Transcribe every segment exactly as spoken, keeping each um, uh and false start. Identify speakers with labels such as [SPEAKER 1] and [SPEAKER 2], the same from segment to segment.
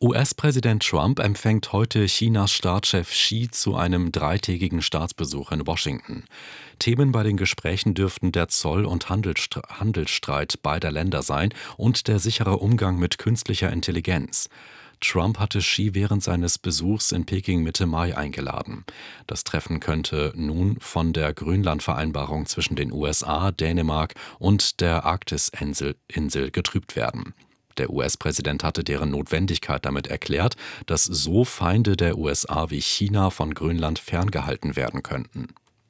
[SPEAKER 1] U S-Präsident Trump empfängt heute Chinas Staatschef Xi zu einem dreitägigen Staatsbesuch in Washington. Themen bei den Gesprächen dürften der Zoll- und Handelsstr- Handelsstreit beider Länder sein und der sichere Umgang mit künstlicher Intelligenz. Trump hatte Xi während seines Besuchs in Peking Mitte Mai eingeladen. Das Treffen könnte nun von der Grönland-Vereinbarung zwischen den U S A, Dänemark und der Arktis-Insel Insel getrübt werden. Der U S-Präsident hatte deren Notwendigkeit damit erklärt, dass so Feinde der U S A wie China von Grönland ferngehalten werden könnten.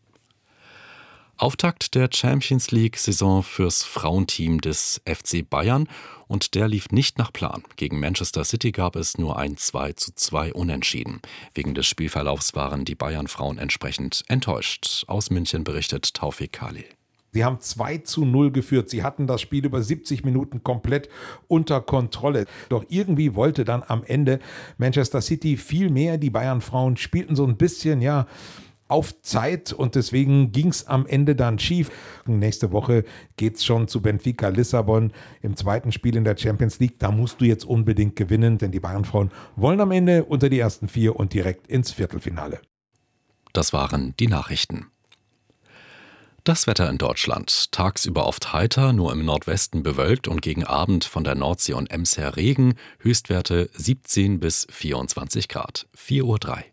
[SPEAKER 1] Auftakt der Champions-League-Saison fürs Frauenteam des F C Bayern und der lief nicht nach Plan. Gegen Manchester City gab es nur ein zwei zu zwei Unentschieden. Wegen des Spielverlaufs waren die Bayern-Frauen entsprechend enttäuscht. Aus München berichtet Taufik Khalil.
[SPEAKER 2] Sie haben zwei zu null geführt. Sie hatten das Spiel über siebzig Minuten komplett unter Kontrolle. Doch irgendwie wollte dann am Ende Manchester City viel mehr. Die Bayern-Frauen spielten so ein bisschen, ja, auf Zeit und deswegen ging es am Ende dann schief. Nächste Woche geht es schon zu Benfica Lissabon im zweiten Spiel in der Champions League. Da musst du jetzt unbedingt gewinnen, denn die Bayern-Frauen wollen am Ende unter die ersten vier und direkt ins Viertelfinale.
[SPEAKER 1] Das waren die Nachrichten. Das Wetter in Deutschland. Tagsüber oft heiter, nur im Nordwesten bewölkt und gegen Abend von der Nordsee und Ems her Regen. Höchstwerte siebzehn bis vierundzwanzig Grad. vier Uhr drei.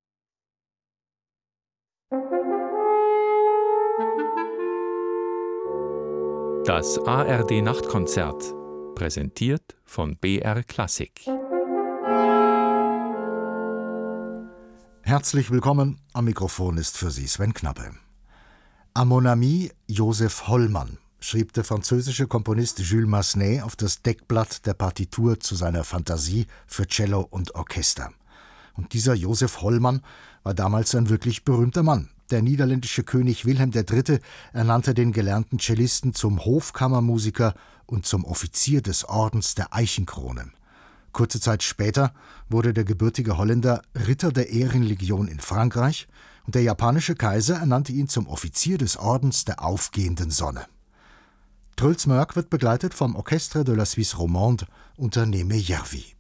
[SPEAKER 3] Das A R D-Nachtkonzert, präsentiert von B R Klassik.
[SPEAKER 4] Herzlich willkommen, am Mikrofon ist für Sie Sven Knappe. À mon ami Joseph Hollmann schrieb der französische Komponist Jules Massenet auf das Deckblatt der Partitur zu seiner Fantasie für Cello und Orchester. Und dieser Joseph Hollmann war damals ein wirklich berühmter Mann. Der niederländische König Wilhelm der Dritte ernannte den gelernten Cellisten zum Hofkammermusiker und zum Offizier des Ordens der Eichenkrone. Kurze Zeit später wurde der gebürtige Holländer Ritter der Ehrenlegion in Frankreich und der japanische Kaiser ernannte ihn zum Offizier des Ordens der aufgehenden Sonne. Truls Mörk wird begleitet vom Orchestre de la Suisse Romande unter Neme Järvi.